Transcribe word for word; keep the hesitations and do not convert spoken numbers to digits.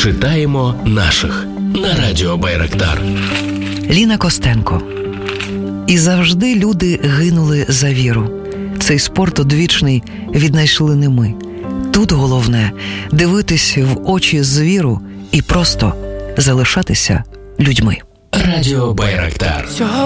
Читаємо наших на Радіо Байрактар. Ліна Костенко. І завжди люди гинули за віру. Цей спорт одвічний віднайшли не ми. Тут головне – дивитись в очі звіру і просто залишатися людьми. Радіо Байрактар.